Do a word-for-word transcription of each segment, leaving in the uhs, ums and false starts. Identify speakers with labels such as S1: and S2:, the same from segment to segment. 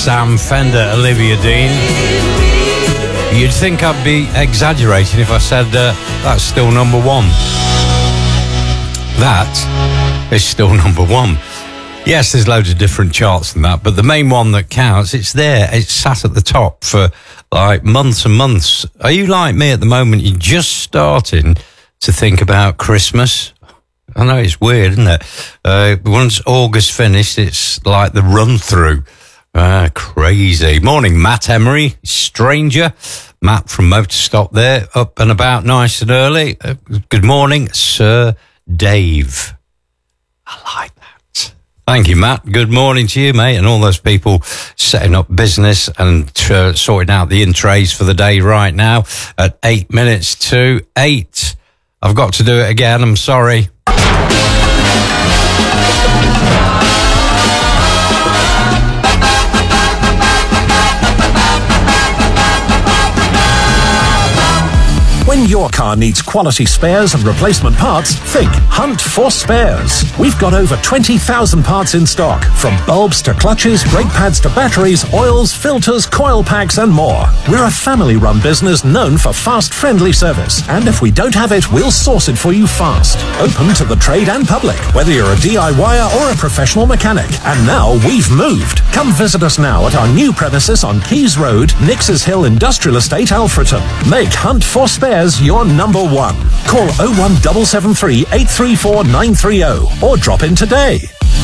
S1: Sam Fender, Olivia Dean. You'd think I'd be exaggerating if I said uh, that's still number one. That is still number one. Yes, there's loads of different charts than that, but the main one that counts, it's there. It's sat at the top for like months and months. Are you like me at the moment? You're just starting to think about Christmas. I know it's weird, isn't it? Uh, once August finished, it's like the run-through. Ah, crazy. Morning, Matt Emery, stranger. Matt from Motorstop there, up and about nice and early. Uh, good morning, Sir Dave. I like that. Thank you, Matt. Good morning to you, mate, and all those people setting up business and uh, sorting out the in trays for the day right now at eight minutes to eight. I've got to do it again. I'm sorry.
S2: When your car needs quality spares and replacement parts, think Hunt for Spares. We've got over twenty thousand parts in stock, from bulbs to clutches, brake pads to batteries, oils, filters, coil packs and more. We're a family-run business known for fast, friendly service. And if we don't have it, we'll source it for you fast. Open to the trade and public, whether you're a D I Y er or a professional mechanic. And now we've moved. Come visit us now at our new premises on Keys Road, Nixes Hill Industrial Estate, Alfreton. Make Hunt for Spares your number one. Call oh one seven seven three, eight three four, nine three oh or drop in today.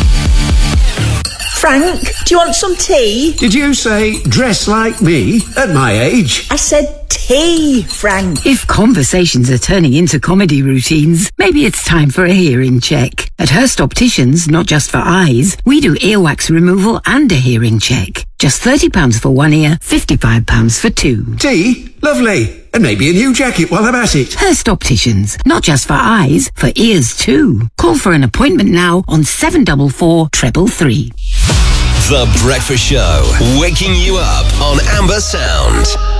S3: Frank, do you want some tea?
S4: Did you say dress like me at my age?
S3: I said tea, Frank.
S5: If conversations are turning into comedy routines, maybe it's time for a hearing check. At Hurst Opticians, not just for eyes, we do earwax removal and a hearing check. Just thirty pounds for one ear, fifty-five pounds for two.
S4: Tea? Lovely. And maybe a new jacket while I'm at it.
S5: Hurst Opticians, not just for eyes, for ears too. Call for an appointment now on seven four four, three three three.
S6: The Breakfast Show, waking you up on Amber Sound.